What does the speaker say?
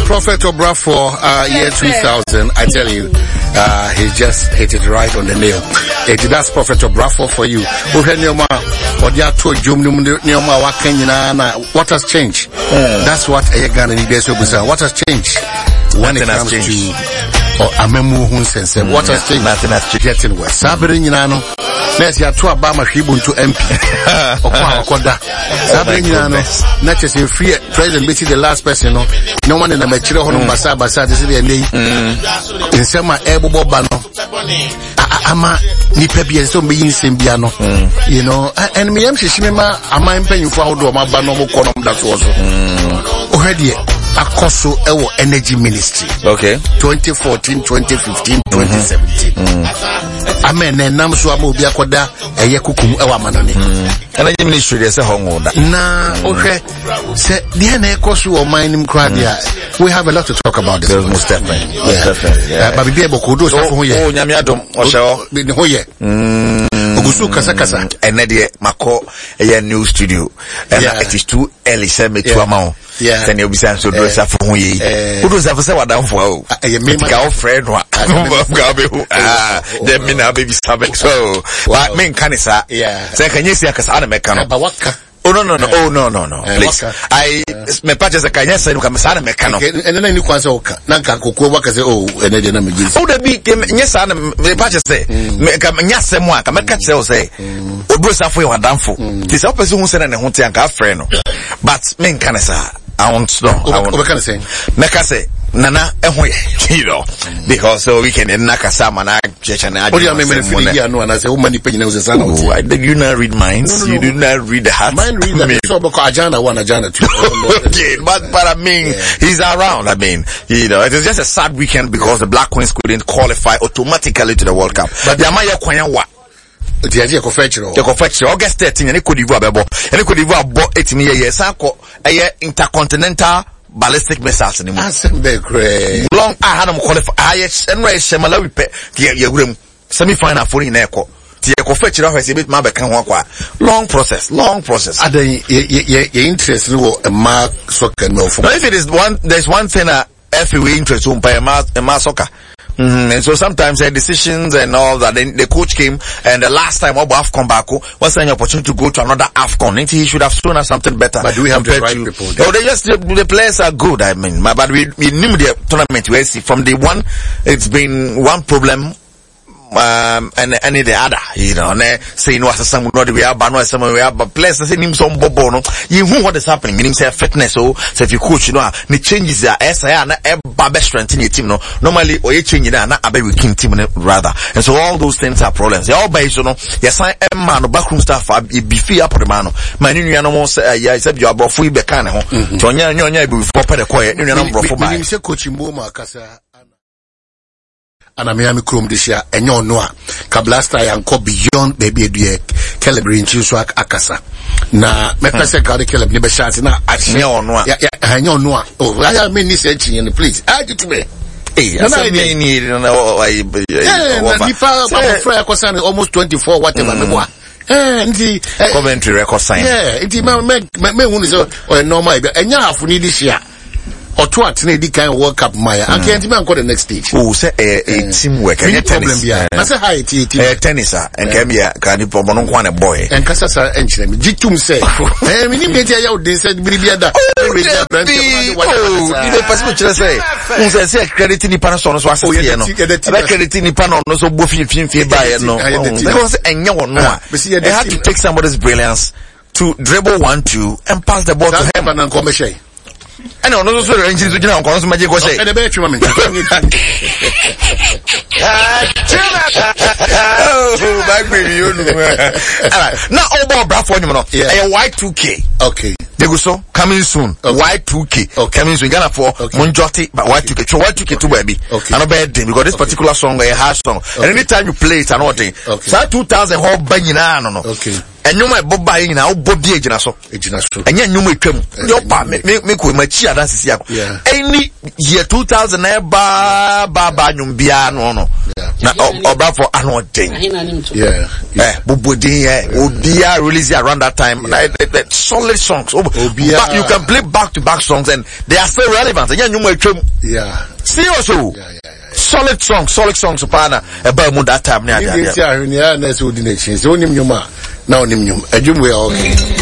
Prophet Obra for year 2000, I tell you, he just hit it right on the nail. That's Prophet Obra for you. What has changed? That's what Ayagana needs to say. What has changed? When it comes to what has changed? Nothing has changed. Getting worse. Sabrin Yano. Let's hear to Obama Shibun to MP. Sabrin Yano. Not just a free president, but the last person. No one in the Machiro Basa Basa, this is the name. In some Ebo Bano. Ama Nipepia so being Simbiano. You know, and me, I'm Shishima, am I paying for my Banomo column that was already. Akoso Ewo Energy Ministry. Okay. 2014, 2015, 2017. Amen. And I'm so amu biakoda eyekukum ewa manone. Energy Ministry dey say hongoda. Na okay. Say the na ekoso o mining kradia. We have a lot to talk about this. Most definitely. Yeah. But be able to do so for here. Oh, nyame adom o shewo. Be ho ye. Ogusu kasa. Ene de mako a new studio. And it is too early say me to amount. Yeah. Then you'll be saying so dress up for ye. Who does have say what down for? Our friend wa. Then me now baby stomach. So what mean can is yeah. Say can you see cause I make can. Oh no. Please. I me purchase a kanya say no come sana mechano. And then you can say nanka kokwo waka say oh ene de na me gisi. Oh the be yes sana me purchase say me ka nyasem a ka me ka say obrosa for your damfo. This person who say na ho te anka friend no. But me nka na sa I want to know. What say? Meka say nana you know because so we can nakasa mana church and I. What do you mean no and I say how many pages say I did you not read minds? No. You did not read the heart. Mine read that so because agenda 1 agenda 2. Okay, but I mean he's around. I mean, you know, it is just a sad weekend because the Black Queens couldn't qualify automatically to the World Cup. But Yamaya Kwanya the idea confectioner August 13 and Cote d'Ivoire bebo and Cote d'Ivoire bought 8 years intercontinental ballistic missiles anymore. Long I had them qualify and race Malawi semi-final for in Echo. Long process. Are they interested in a mark soccer? No, if it is there's one thing FA interest in a soccer. And so sometimes their decisions and all that, then the coach came and the last time AFCON Baku was an opportunity to go to another AFCON. He should have shown us something better. But do we have the right people? Oh, the players are good, I mean. But we knew the tournament where from day one, it's been one problem. And any the other, you know, saying what some would not be about, some we are, but players say him some bobono. You know what is happening, meaning say fitness, so if you coach, you know, the changes are SI and a strength in your team, no, normally, or you change it, and not a very king team rather. And so all those things are problems. They all based, you know, yes, I am man, backroom staff, be free up on the man. My new animal say, yeah, I said you are about free back, Tonya, before the quiet, you know, for my coaching Boma Casa. And I'm Miami Chrome this year, and you know, Kablasta and go beyond baby Calibri in Chiswak Akasa. Na, me pese kari Calib never shot na actually. Yeah, I know. Oh, I mean this engine, please. I get to me. Hey, I mean, you know, almost 24, whatever. Coventry record sign. Yeah, it's me who is or normal, and you have need this year. Or two at the kind of World Cup Maya. I can't even go the next stage. Oh, say a teamwork. Any problem here? That's a high tennis, and came here, can you promote one a boy? And Cassasa and Jitum say, we need to tell you, they said, Bribiada. Who says, crediting the Panasonos was crediting the Panos of Buffy by no. Because and you know, they had to take somebody's brilliance to dribble 1-2 and pass the ball to him and commercial. I know, no, so engines to get on magic was say. Oh, back baby, you know. Now, all about Bradford, you know, a Y2K. Okay. They go so coming soon. Y2K. Coming soon. Gonna for Monjoti, but Y2K. So Y2K to baby. Okay. And a bad thing because this particular song is a hard song. And anytime you play it, another thing. So 2000 whole banging on. Okay. And you might buy in our body age and so. And yet you may come. Your pa make with my chia dance. Yeah. Any year 2000 Baba Numbiano. Na Obrafo Anodin. Yeah. Bubudin, Obia released around that time. Solid songs. But you can play back-to-back songs and they are still relevant. Yeah. Seriously. Solid songs, Supana. About that time.